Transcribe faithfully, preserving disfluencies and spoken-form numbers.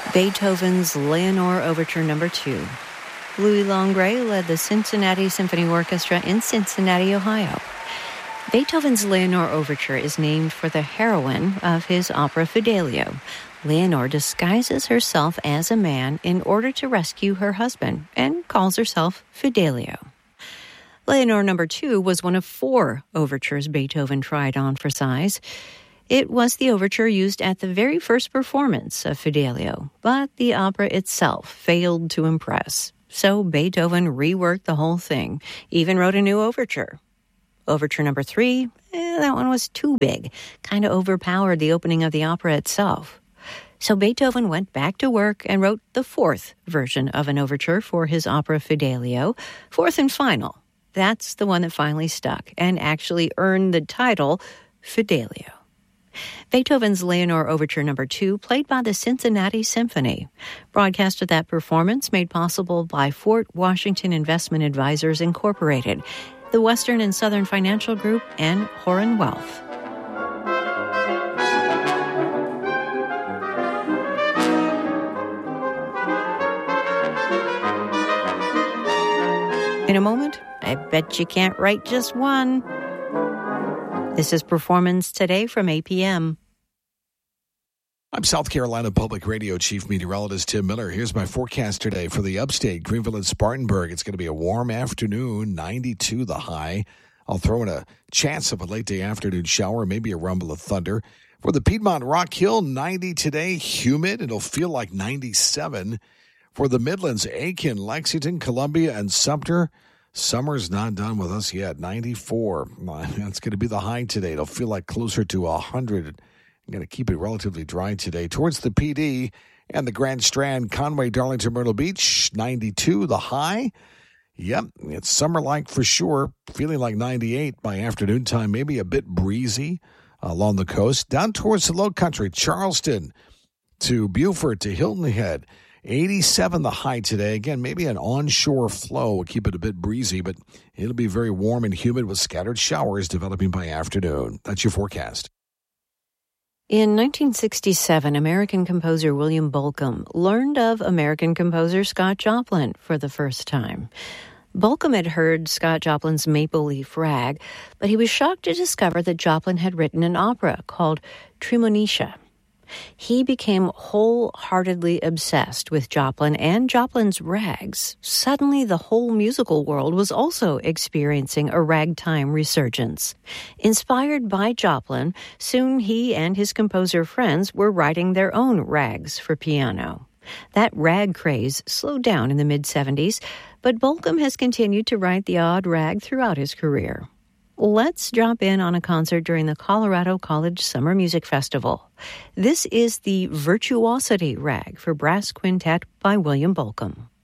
Beethoven's Leonore Overture Number two. Louis Longré led the Cincinnati Symphony Orchestra in Cincinnati, Ohio. Beethoven's Leonore Overture is named for the heroine of his opera Fidelio. Leonore disguises herself as a man in order to rescue her husband and calls herself Fidelio. Leonore Number two was one of four overtures Beethoven tried on for size. It was the overture used at the very first performance of Fidelio, but the opera itself failed to impress. So Beethoven reworked the whole thing, even wrote a new overture. Overture Number three, eh, that one was too big, kind of overpowered the opening of the opera itself. So Beethoven went back to work and wrote the fourth version of an overture for his opera Fidelio, fourth and final. That's the one that finally stuck and actually earned the title Fidelio. Beethoven's Leonore Overture Number two, played by the Cincinnati Symphony. Broadcast of that performance made possible by Fort Washington Investment Advisors, Incorporated, the Western and Southern Financial Group, and Horan Wealth. In a moment, I bet you can't write just one. This is Performance Today from A P M. I'm South Carolina Public Radio Chief Meteorologist Tim Miller. Here's my forecast today for the upstate, Greenville and Spartanburg. It's going to be a warm afternoon, ninety-two the high. I'll throw in a chance of a late day afternoon shower, maybe a rumble of thunder. For the Piedmont Rock Hill, ninety today, humid. It'll feel like ninety-seven. For the Midlands, Aiken, Lexington, Columbia, and Sumter, summer's not done with us yet. ninety-four. That's going to be the high today. It'll feel like closer to one hundred. I'm going to keep it relatively dry today. Towards the P D and the Grand Strand, Conway, Darlington, Myrtle Beach, ninety-two, the high. Yep, it's summer-like for sure. Feeling like ninety-eight by afternoon time, maybe a bit breezy along the coast. Down towards the low country, Charleston to Beaufort to Hilton Head. eighty-seven the high today. Again, maybe an onshore flow will keep it a bit breezy, but it'll be very warm and humid with scattered showers developing by afternoon. That's your forecast. In nineteen sixty-seven, American composer William Bolcom learned of American composer Scott Joplin for the first time. Bolcom had heard Scott Joplin's Maple Leaf Rag, but he was shocked to discover that Joplin had written an opera called Tremonisha. He became wholeheartedly obsessed with Joplin and Joplin's rags. Suddenly, the whole musical world was also experiencing a ragtime resurgence. Inspired by Joplin, soon he and his composer friends were writing their own rags for piano. That rag craze slowed down in the mid-seventies, but Bolcom has continued to write the odd rag throughout his career. Let's drop in on a concert during the Colorado College Summer Music Festival. This is the Virtuosity Rag for Brass Quintet by William Bolcom.